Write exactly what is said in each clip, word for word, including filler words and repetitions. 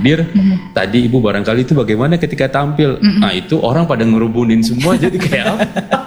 hadir. Mm-hmm. Tadi Ibu barangkali itu bagaimana ketika tampil? Mm-hmm. Nah itu orang pada ngerubunin semua jadi kayak apa?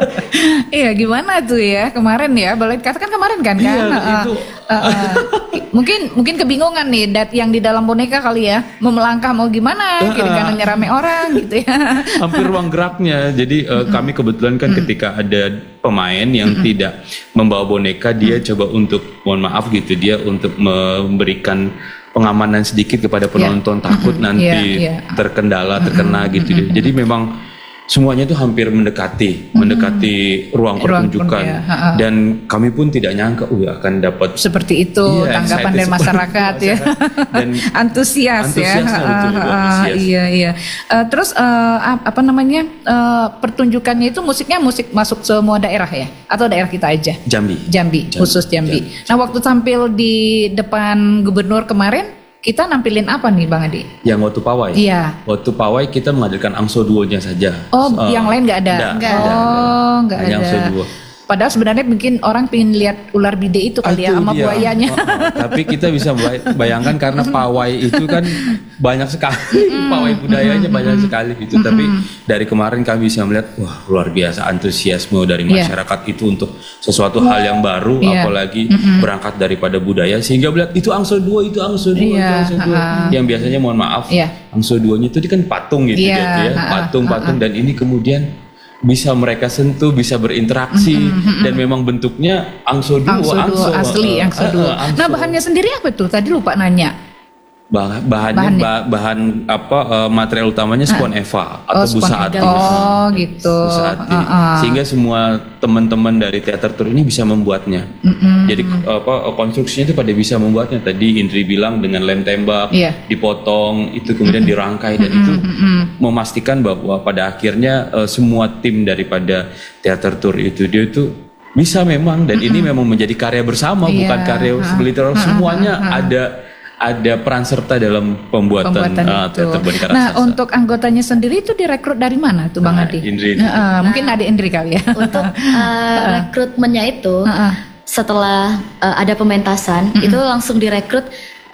Iya gimana tuh ya kemarin ya, boleh dikatakan kemarin kan kan? Iya, uh, itu. Uh, uh, mungkin mungkin kebingungan nih dat yang di dalam boneka kali ya, mau melangkah mau gimana, uh, kiri kanannya rame orang gitu ya. Hampir ruang geraknya. Jadi uh, mm-hmm. kami kebetulan kan mm-hmm. ketika ada pemain yang mm-hmm. tidak membawa boneka, dia mm-hmm. coba untuk mohon maaf gitu, dia untuk memberikan pengamanan sedikit kepada penonton, yeah. takut mm-hmm. nanti yeah, yeah. terkendala, terkena mm-hmm. gitu. Mm-hmm. Jadi memang semuanya itu hampir mendekati, hmm. mendekati ruang pertunjukan, ruang ya. Dan kami pun tidak nyangka, uh akan dapat seperti itu ya, tanggapan dari masyarakat ya, dan antusias, antusias ya, betul, uh, uh, iya iya. Uh, terus uh, apa namanya uh, pertunjukannya itu musiknya musik masuk semua daerah ya, atau daerah kita aja? Jambi, Jambi, Jambi. khusus Jambi. Jambi. Nah waktu tampil di depan gubernur kemarin, kita nampilin apa nih Bang Adi? Yang waktu pawai? Iya. Waktu pawai kita menghadirkan angso duonya saja. Oh, uh, yang lain nggak ada? Nggak ada. Oh, nggak ada. Angso duo. Padahal sebenarnya mungkin orang pengen lihat ular bide itu kali ah, ya sama dia. Buayanya. Oh, oh. Tapi kita bisa bayangkan karena pawai itu kan banyak sekali, mm, pawai budayanya mm, banyak mm, sekali gitu. Mm, Tapi dari kemarin kami bisa melihat, wah luar biasa antusiasme dari masyarakat yeah. itu untuk sesuatu hal yang baru, yeah. apalagi mm, berangkat daripada budaya sehingga melihat itu angso duo, itu angso duo, yeah. itu angso duo. Uh, yang biasanya mohon maaf, yeah. angso duonya itu kan patung gitu yeah. ya, patung-patung uh, uh, dan ini kemudian bisa mereka sentuh, bisa berinteraksi, mm-hmm. dan memang bentuknya angso duo, angso, angso, asli, uh, angso uh, duo. Uh, angso. Nah bahannya sendiri apa tuh? Tadi lupa nanya. Bah, bahannya, bahannya. bahan apa uh, material utamanya spon eva atau oh, busa ati. Oh gitu. Busa ati. Uh, uh. Sehingga semua teman-teman dari teater tur ini bisa membuatnya. Mm-hmm. Jadi apa konstruksinya itu pada bisa membuatnya. Tadi Indri bilang dengan lem tembak, yeah. dipotong, itu kemudian mm-hmm. dirangkai dan mm-hmm. itu mm-hmm. memastikan bahwa pada akhirnya uh, semua tim daripada teater tur itu dia itu bisa memang dan mm-hmm. ini memang menjadi karya bersama, yeah. bukan karya segelintir. Semuanya uh-huh. ada ada peran serta dalam pembuatan, pembuatan uh, teater boneka raksasa. Nah untuk anggotanya sendiri itu direkrut dari mana tuh Bang nah, Adi? Indri, Indri. Uh, mungkin nah, ada Indri kali ya. Untuk uh, rekrutmennya itu uh-uh. setelah uh, ada pementasan uh-uh. itu langsung direkrut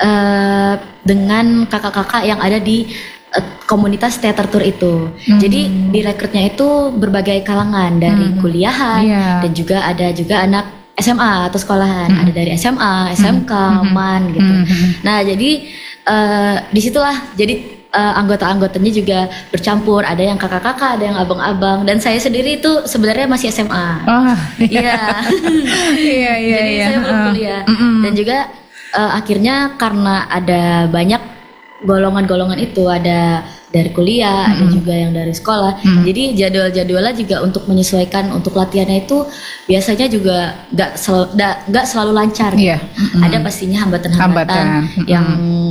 uh, dengan kakak-kakak yang ada di uh, komunitas teater tur itu. Uh-huh. Jadi direkrutnya itu berbagai kalangan dari uh-huh. kuliahan yeah. dan juga ada juga anak S M A atau sekolahan, mm-hmm. ada dari S M A, S M K, mm-hmm. M A N gitu. Mm-hmm. Nah jadi uh, disitulah jadi uh, anggota-anggotanya juga bercampur. Ada yang kakak-kakak, ada yang abang-abang. Dan saya sendiri itu sebenarnya masih S M A. Oh, iya. Iya iya. Jadi iya. saya belum kuliah. Uh, Dan juga uh, akhirnya karena ada banyak golongan-golongan itu, ada dari kuliah, mm-hmm. ada juga yang dari sekolah. Mm-hmm. Jadi jadwal-jadwalnya juga untuk menyesuaikan untuk latihannya itu biasanya juga nggak sel, nggak selalu lancar. Yeah. Mm-hmm. Ada pastinya hambatan-hambatan mm-hmm. yang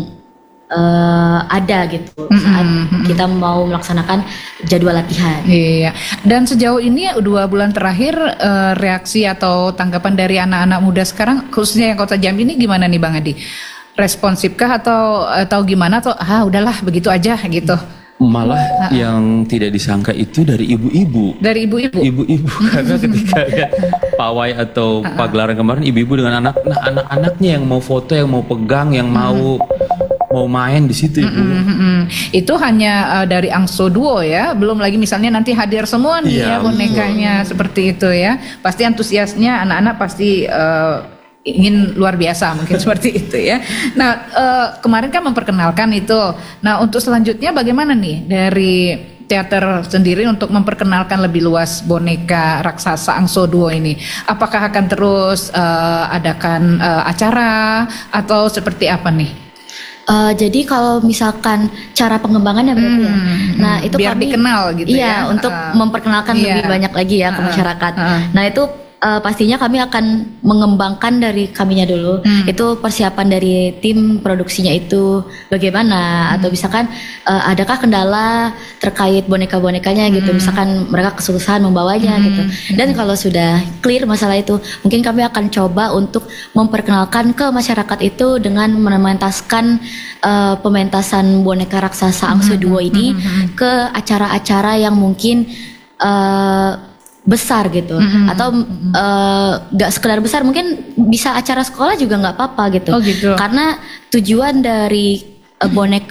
uh, ada gitu mm-hmm. saat kita mau melaksanakan jadwal latihan. Iya. Dan sejauh ini dua bulan terakhir uh, reaksi atau tanggapan dari anak-anak muda sekarang khususnya yang Kota Jambi ini gimana nih Bang Adi? Responsifkah atau atau gimana atau ah udahlah begitu aja gitu? Malah ah, yang tidak disangka itu dari ibu-ibu. Dari ibu-ibu. Ibu-ibu karena ketika ya, pawai atau ah, pagelaran kemarin ibu-ibu dengan anak, nah anak-anaknya yang mau foto, yang mau pegang, yang mau hmm. mau main di situ ibu. Mm, mm, mm. Itu hanya uh, dari angso duo ya, belum lagi misalnya nanti hadir semua nih ya, ya bonekanya betul. Seperti itu ya. Pasti antusiasnya anak-anak pasti uh, ingin luar biasa mungkin seperti itu ya. Nah uh, kemarin kan memperkenalkan itu. Nah untuk selanjutnya bagaimana nih dari teater sendiri untuk memperkenalkan lebih luas boneka raksasa angso duo ini? Apakah akan terus uh, adakan uh, acara atau seperti apa nih? Uh, jadi kalau misalkan cara pengembangannya berarti hmm, ya. Nah itu biar kami dikenal gitu iya, ya. Untuk uh, memperkenalkan iya. lebih banyak lagi ya ke masyarakat. Uh, uh. Nah itu Uh, pastinya kami akan mengembangkan dari kaminya dulu. Hmm. Itu persiapan dari tim produksinya itu bagaimana hmm. atau misalkan uh, adakah kendala terkait boneka-bonekanya hmm. gitu. Misalkan mereka kesusahan membawanya hmm. gitu. Dan kalau sudah clear masalah itu, mungkin kami akan coba untuk memperkenalkan ke masyarakat itu dengan mementaskan uh, pementasan boneka raksasa angso duo ini hmm. ke acara-acara yang mungkin uh, besar gitu mm-hmm. atau nggak uh, sekedar besar, mungkin bisa acara sekolah juga nggak apa-apa gitu. Oh gitu. Karena tujuan dari uh, boneka raksasa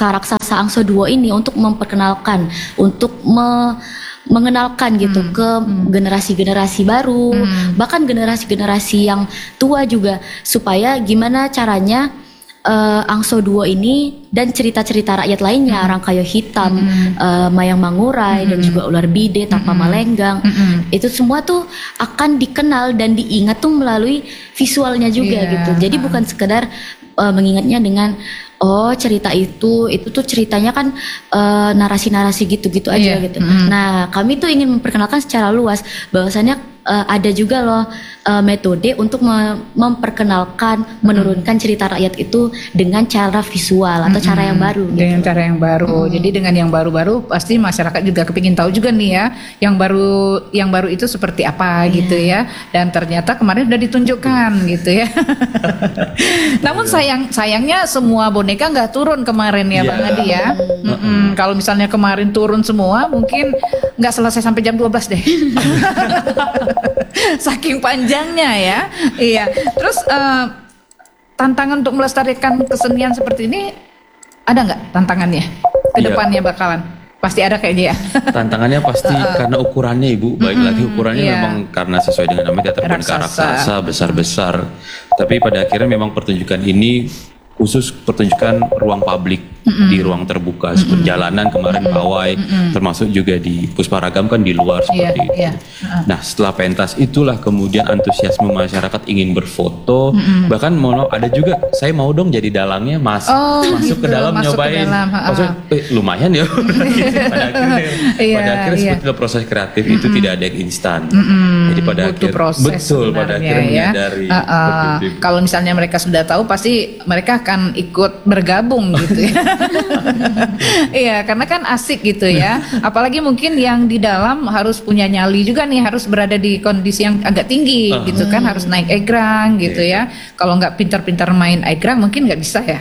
rasa Angso Duo ini untuk memperkenalkan, untuk me mengenalkan gitu hmm. ke hmm. generasi-generasi baru, hmm. bahkan generasi-generasi yang tua juga, supaya gimana caranya uh, Angso Duo ini dan cerita-cerita rakyat lainnya, hmm. Rangkayo Hitam, hmm. uh, Mayang Mangurai, hmm. dan juga Ular Bide, Tapa hmm. Malenggang, hmm. itu semua tuh akan dikenal dan diingat tuh melalui visualnya juga yeah. gitu. Jadi bukan sekedar uh, mengingatnya dengan oh cerita itu, itu tuh ceritanya kan uh, narasi-narasi gitu-gitu aja yeah. gitu. Mm. Nah kami tuh ingin memperkenalkan secara luas bahwasannya uh, ada juga loh uh, metode untuk me- memperkenalkan, mm. menurunkan cerita rakyat itu dengan cara visual atau mm. cara yang baru. Dengan gitu. cara yang baru. Mm. Jadi dengan yang baru-baru pasti masyarakat juga kepingin tahu juga nih ya, yang baru yang baru itu seperti apa yeah. gitu ya. Dan ternyata kemarin udah ditunjukkan gitu ya. Namun sayang sayangnya semua boneka nggak turun kemarin ya yeah. Bang Adi ya. Mm-mm. Kalau misalnya kemarin turun semua mungkin nggak selesai sampai jam dua belas deh. Saking panjangnya ya. Iya. Terus uh, tantangan untuk melestarikan kesenian seperti ini ada nggak tantangannya? Kedepannya yeah. bakalan pasti ada kayaknya ya. Tantangannya pasti uh, karena ukurannya Ibu. Baik lagi ukurannya yeah. memang karena sesuai dengan namanya teater boneka raksasa besar-besar. Tapi pada akhirnya memang pertunjukan ini khusus pertunjukan ruang publik, mm-hmm. di ruang terbuka, seperti mm-hmm. jalanan kemarin mm-hmm. pawai, mm-hmm. termasuk juga di Pusparagam kan di luar seperti yeah, itu. Yeah. Uh-huh. Nah setelah pentas itulah kemudian antusiasme masyarakat ingin berfoto, mm-hmm. bahkan mau ada juga saya mau dong jadi dalangnya mas, oh, masuk gitu. ke dalam masuk nyobain, ke dalam, maksudnya eh, lumayan ya. pada akhirnya, yeah, pada akhirnya yeah. sebetulnya proses kreatif mm-hmm. itu tidak ada yang instan. Mm-hmm. Jadi pada akhirnya betul pada akhirnya ya. menyadari. Uh, uh, kalau misalnya mereka sudah tahu pasti mereka akan ikut bergabung gitu ya. Iya, karena kan asik gitu ya. Apalagi mungkin yang di dalam harus punya nyali juga nih, harus berada di kondisi yang agak tinggi uh-huh. gitu kan, harus naik egrang gitu yeah. ya. Kalau nggak pintar-pintar main egrang mungkin nggak bisa ya.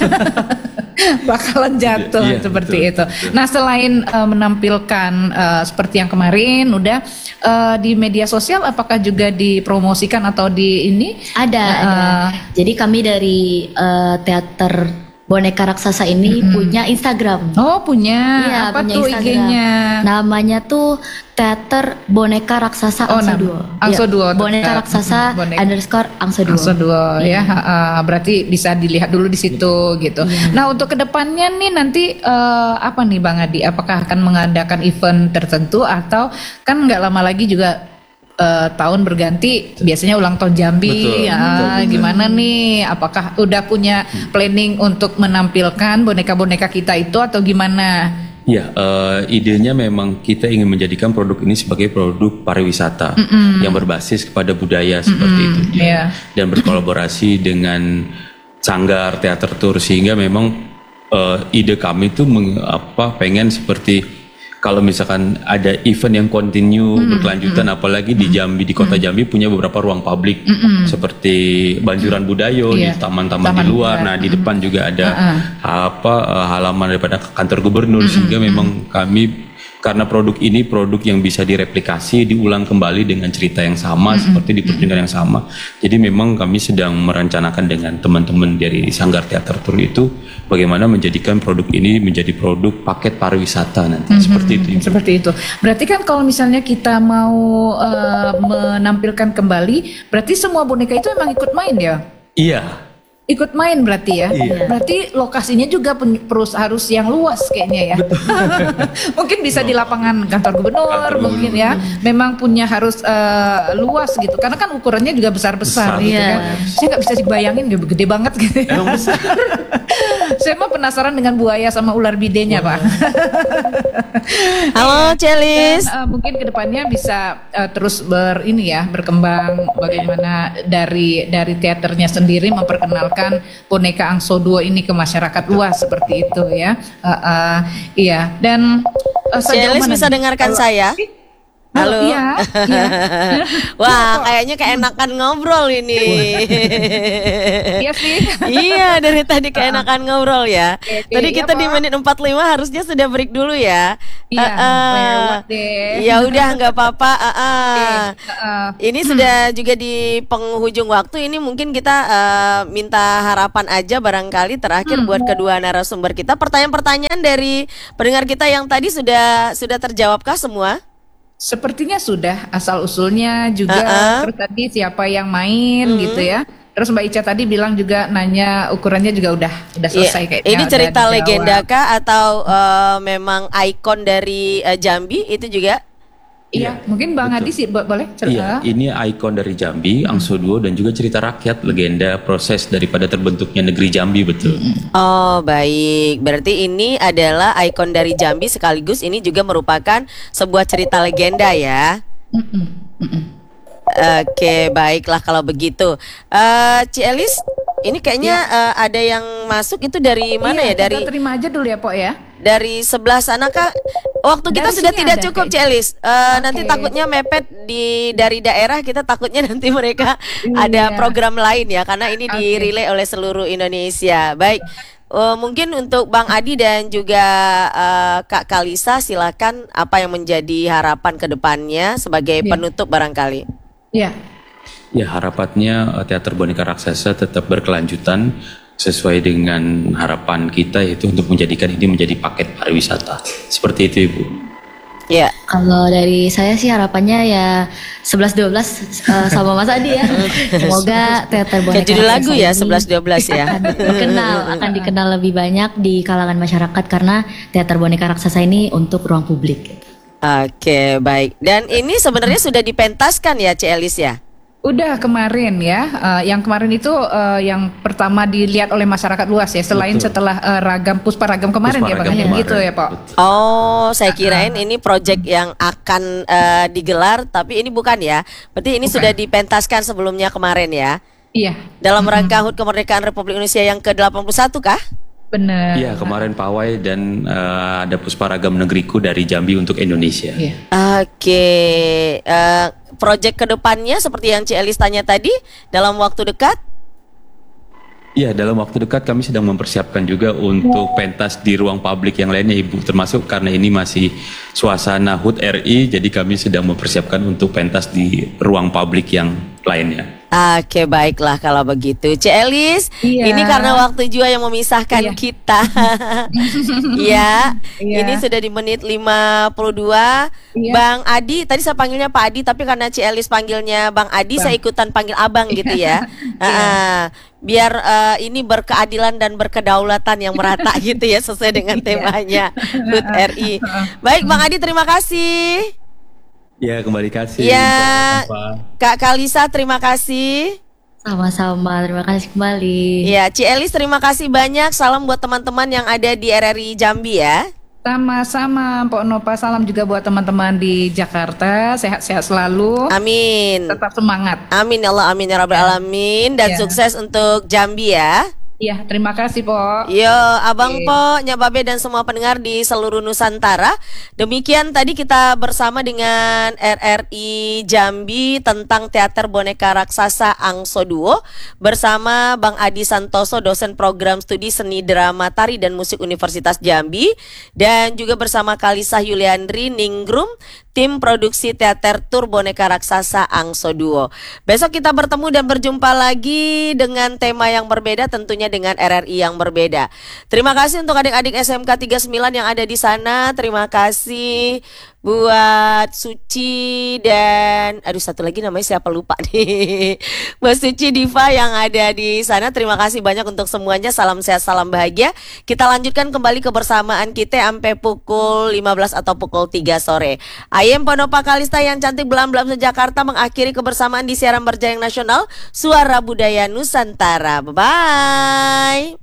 Bakalan jatuh yeah, seperti betul, itu. Betul. Nah selain uh, menampilkan uh, seperti yang kemarin, udah uh, di media sosial, apakah juga dipromosikan atau di ini? Ada. Uh, ada. Jadi kami dari uh, teater boneka raksasa ini mm-hmm. punya Instagram. Oh punya. Iya, apa punya tuh Instagram. I G-nya? Namanya tuh Teater Boneka Raksasa oh, Angso Duo. Angso Duo. Ya, boneka raksasa boneka. underscore Angso Duo. Angso Duo ya. Uh, berarti bisa dilihat dulu di situ gitu. Yeah. Nah untuk kedepannya nih nanti uh, apa nih Bang Adi? Apakah akan mengadakan event tertentu atau kan nggak lama lagi juga Uh, tahun berganti, biasanya ulang tahun Jambi, betul, ya betul, betul. Gimana nih? Apakah udah punya planning untuk menampilkan boneka-boneka kita itu atau gimana? Ya, uh, idenya memang kita ingin menjadikan produk ini sebagai produk pariwisata mm-mm. yang berbasis kepada budaya seperti mm-mm. itu, yeah. dan berkolaborasi dengan Sanggar Teater Tour, sehingga memang uh, ide kami itu meng, apa pengen seperti kalau misalkan ada event yang continue mm-hmm. berkelanjutan, mm-hmm. apalagi di Jambi, di kota Jambi punya beberapa ruang publik mm-hmm. seperti Banjuran Budayo, yeah. di taman-taman Taman di luar, nah di mm-hmm. depan juga ada uh-huh. apa halaman daripada kantor gubernur, mm-hmm. sehingga memang kami karena produk ini produk yang bisa direplikasi, diulang kembali dengan cerita yang sama mm-hmm. seperti di pertunjukan yang sama. Jadi memang kami sedang merencanakan dengan teman-teman dari Sanggar Teater Tour itu bagaimana menjadikan produk ini menjadi produk paket pariwisata nanti mm-hmm. seperti itu. Seperti itu. Berarti kan kalau misalnya kita mau uh, menampilkan kembali, berarti semua boneka itu memang ikut main ya? Iya. Ikut main berarti ya, iya. Berarti lokasinya juga perus harus yang luas kayaknya ya. Mungkin bisa di lapangan kantor gubernur, kantor mungkin gubernur. Ya. Memang punya harus uh, luas gitu, karena kan ukurannya juga besar-besar gitu iya. kan. Saya nggak bisa dibayangin, dia gede banget gitu. Ya. Emang besar. Saya mah penasaran dengan buaya sama ular bidenya Pak. Halo Celis. Dan, uh, mungkin kedepannya bisa uh, terus ber ini ya berkembang bagaimana dari dari teaternya sendiri memperkenalkan boneka Angso Duo ini ke masyarakat luas seperti itu ya. Uh, uh, iya dan uh, Celis bisa dengarkan Halo. saya? Halo. Iya, iya. Wah, kayaknya keenakan ngobrol ini. Iya sih. Iya, dari tadi keenakan ngobrol ya. Oke, oke. Tadi kita Iya, di Pak. menit empat puluh lima harusnya sudah break dulu ya. Iya, Eh, eh. lewat deh. Ya udah nggak apa-apa. eh, eh. Heeh. Ini sudah juga di penghujung waktu. Ini mungkin kita eh, minta harapan aja barangkali terakhir buat kedua narasumber kita. Pertanyaan-pertanyaan dari pendengar kita yang tadi sudah sudah terjawabkah semua? Sepertinya sudah, asal usulnya juga, Uh-uh. terus tadi siapa yang main gitu ya. Terus Mbak Ica tadi bilang juga nanya ukurannya juga udah udah selesai Iya. kayaknya. Ini udah cerita dijawab. legenda kah atau eh, memang ikon dari eh, Jambi itu juga? Iya, mungkin Bang betul. Adi sih bo- boleh Iya, cerita. ini ikon dari Jambi, Angso Duo, dan juga cerita rakyat, legenda proses daripada terbentuknya negeri Jambi, betul. Oh baik, berarti ini adalah ikon dari Jambi sekaligus ini juga merupakan sebuah cerita legenda ya. Mm-mm, mm-mm. Oke, baiklah kalau begitu. Eh Ci Elis, ini kayaknya eh, ada yang masuk itu dari mana Iya, ya? Dari kita terima aja dulu ya, Pok ya. dari sebelah sana kah? Waktu kita Dari sudah sini tidak ada cukup, kayaknya. Celis. Eh, Oke. Nanti takutnya mepet di dari daerah, kita takutnya nanti mereka ada Iya. program lain ya, karena ini Oke. di-relay oleh seluruh Indonesia. Baik, eh, mungkin untuk Bang Adi dan juga eh, Kak Kalisa, silakan apa yang menjadi harapan ke depannya sebagai Iya. penutup barangkali. Iya. Ya, harapannya eh, teater boneka raksasa tetap berkelanjutan sesuai dengan harapan kita, yaitu untuk menjadikan ini menjadi paket pariwisata. Seperti itu, Ibu. Ya. Kalau dari saya sih harapannya ya sebelas dua belas eh, sama Mas Adi ya. Semoga teater boneka Kayak judul lagu raksasa ya, ini sebelas dua belas ya. akan dikenal, akan dikenal lebih banyak di kalangan masyarakat karena teater boneka raksasa ini untuk ruang publik. Oke, baik. Dan ini sebenarnya sudah dipentaskan ya, Ci Elis ya? Udah kemarin ya, eh, yang kemarin itu eh, yang pertama dilihat oleh masyarakat luas ya, selain Betul. setelah eh, ragam puspa ragam kemarin Puspa ya, Bang Ragam ya, kemarin. gitu ya, Pak. Betul. Oh, saya kirain ini project yang akan eh, digelar, tapi ini bukan ya. Berarti ini Bukan. sudah dipentaskan sebelumnya kemarin ya. Iya, Dalam rangka H U T Kemerdekaan Republik Indonesia yang ke delapan puluh satu kah? benar. Iya, kemarin pawai dan eh, ada Pusparagam Negeriku dari Jambi untuk Indonesia. Iya. Oke, eh, project kedepannya seperti yang Ci Elis tanya tadi, dalam waktu dekat? Iya, dalam waktu dekat kami sedang mempersiapkan juga untuk pentas di ruang publik yang lainnya, Ibu. Termasuk karena ini masih suasana H U T R I, jadi kami sedang mempersiapkan untuk pentas di ruang publik yang lainnya. Oke, baiklah kalau begitu. Ci Elis, Iya. ini karena waktu juga yang memisahkan Iya. kita. Ya, Iya. ini sudah di menit lima puluh dua. Iya. Bang Adi, tadi saya panggilnya Pak Adi, tapi karena Ci Elis panggilnya Bang Adi, Bang. saya ikutan panggil Abang gitu ya. Iya. Ah, biar eh, ini berkeadilan dan berkedaulatan yang merata gitu ya, sesuai dengan temanya H U T R I. Baik, Bang Adi, terima kasih. Ya, kembali kasih. Ya, Pak. Kak Kalisa, terima kasih. Sama-sama, terima kasih kembali. Ya, Ci Elis, terima kasih banyak. Salam buat teman-teman yang ada di R R I Jambi ya. Sama-sama, Pok Nopa. Salam juga buat teman-teman di Jakarta. Sehat-sehat selalu. Amin. Tetap semangat. Amin ya Allah, amin ya Rabbal Alamin. Dan Ya. sukses untuk Jambi ya. Iya, terima kasih, Pok. Yo, Abang Oke. Po, Nya Babe dan semua pendengar di seluruh Nusantara. Demikian tadi kita bersama dengan R R I Jambi tentang teater boneka raksasa Angso Duo bersama Bang Adi Santoso, dosen program studi seni drama tari dan musik Universitas Jambi, dan juga bersama Kalisa Yuliandri Ningrum, tim produksi teater tur boneka raksasa Angso Duo. Besok kita bertemu dan berjumpa lagi dengan tema yang berbeda, tentunya dengan R R I yang berbeda. Terima kasih untuk adik-adik S M K tiga puluh sembilan yang ada di sana. Terima kasih buat Suci dan aduh satu lagi namanya siapa lupa nih. Buat Suci Diva yang ada di sana. Terima kasih banyak untuk semuanya. Salam sehat, salam bahagia. Kita lanjutkan kembali kebersamaan kita sampai pukul lima belas atau pukul tiga sore. Ayem Ponopa Kalista yang cantik belam-belam se-Jakarta mengakhiri kebersamaan di siaran berjayang nasional Suara Budaya Nusantara. Bye-bye.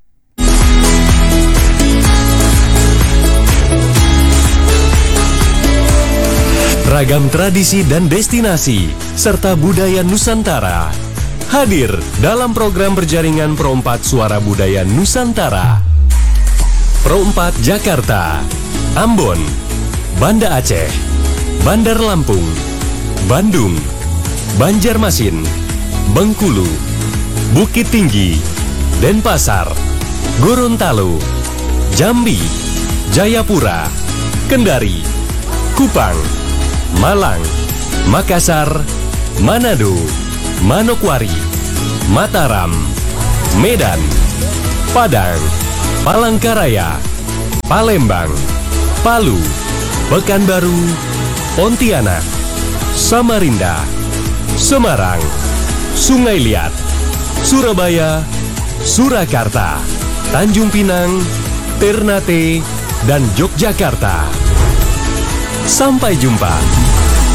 Ragam tradisi dan destinasi serta budaya Nusantara hadir dalam program berjaringan Pro empat Suara Budaya Nusantara. Pro empat Jakarta, Ambon, Banda Aceh, Bandar Lampung, Bandung, Banjarmasin, Bengkulu, Bukit Tinggi, Denpasar, Gorontalo, Jambi, Jayapura, Kendari, Kupang, Malang, Makassar, Manado, Manokwari, Mataram, Medan, Padang, Palangkaraya, Palembang, Palu, Pekanbaru, Pontianak, Samarinda, Semarang, Sungai Liat, Surabaya, Surakarta, Tanjung Pinang, Ternate, dan Yogyakarta. Sampai jumpa.